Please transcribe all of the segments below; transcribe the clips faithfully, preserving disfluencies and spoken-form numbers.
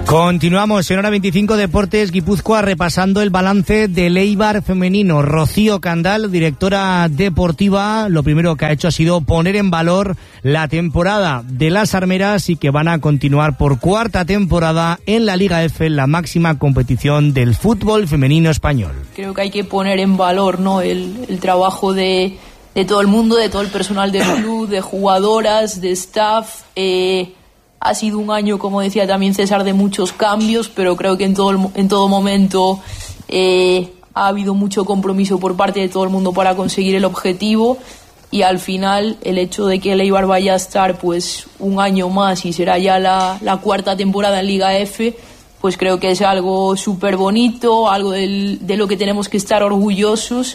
Continuamos en Hora veinticinco Deportes Guipúzcoa repasando el balance del Eibar femenino. Rocío Candal, directora deportiva, lo primero que ha hecho ha sido poner en valor la temporada de las armeras y que van a continuar por cuarta temporada en la Liga F, la máxima competición del fútbol femenino español. Creo que hay que poner en valor, ¿no?, el, el trabajo de, de todo el mundo, de todo el personal del club, de jugadoras, de staff. Eh, Ha sido un año, como decía también César, de muchos cambios, pero creo que en todo, el, en todo momento eh, ha habido mucho compromiso por parte de todo el mundo para conseguir el objetivo, y al final el hecho de que el Eibar vaya a estar pues un año más y será ya la, la cuarta temporada en Liga F, pues creo que es algo súper bonito, algo del, de lo que tenemos que estar orgullosos.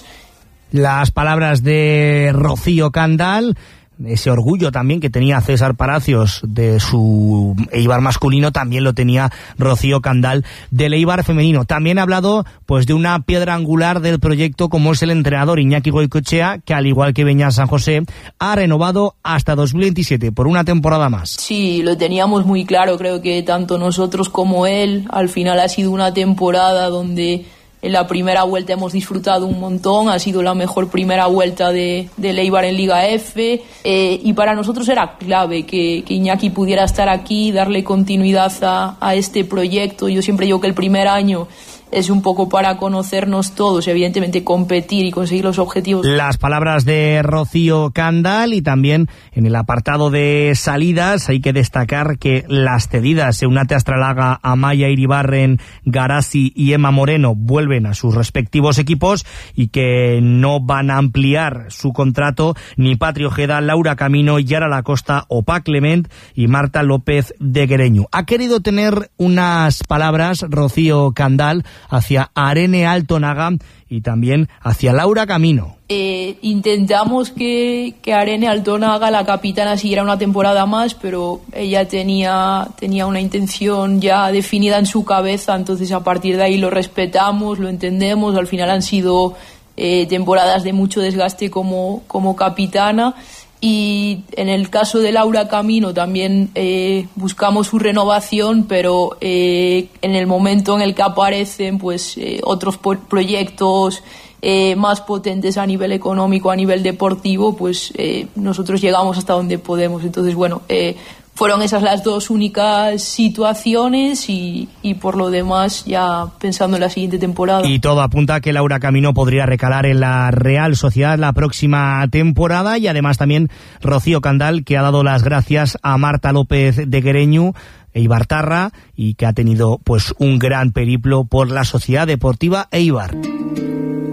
Las palabras de Rocío Candal, ese orgullo también que tenía César Palacios de su Eibar masculino, también lo tenía Rocío Candal del Eibar femenino. También ha hablado pues de una piedra angular del proyecto como es el entrenador Iñaki Goicoechea, que al igual que Beñat San José ha renovado hasta dos mil veintisiete por una temporada más. Sí, lo teníamos muy claro, creo que tanto nosotros como él. Al final ha sido una temporada donde en la primera vuelta hemos disfrutado un montón, ha sido la mejor primera vuelta de, de Eibar en Liga F, eh, y para nosotros era clave que, que Iñaki pudiera estar aquí, darle continuidad a, a este proyecto. Yo siempre digo que el primer año es un poco para conocernos todos, evidentemente competir y conseguir los objetivos. Las palabras de Rocío Candal, y también en el apartado de salidas hay que destacar que las cedidas Eunate Astralaga, Amaya Iribarren, Garasi y Emma Moreno vuelven a sus respectivos equipos y que no van a ampliar su contrato ni Patri Ojeda, Laura Camino, Yara Lacosta, Opa Clement y Marta López de Guereñu. Ha querido tener unas palabras Rocío Candal hacia Arene Altonaga y también hacia Laura Camino. Eh, intentamos que, que Arene Altonaga, la capitana, siguiera una temporada más, pero ella tenía, tenía una intención ya definida en su cabeza, entonces a partir de ahí lo respetamos, lo entendemos. Al final han sido eh, temporadas de mucho desgaste como, como capitana. Y en el caso de Laura Camino también eh, buscamos su renovación, pero eh, en el momento en el que aparecen pues eh, otros po- proyectos eh, más potentes a nivel económico, a nivel deportivo, pues eh, nosotros llegamos hasta donde podemos. Entonces, bueno, eh, fueron esas las dos únicas situaciones y, y por lo demás ya pensando en la siguiente temporada. Y todo apunta a que Laura Camino podría recalar en la Real Sociedad la próxima temporada, y además también Rocío Candal, que ha dado las gracias a Marta López de Guereñu, eibartarra, y que ha tenido pues un gran periplo por la Sociedad Deportiva Eibar.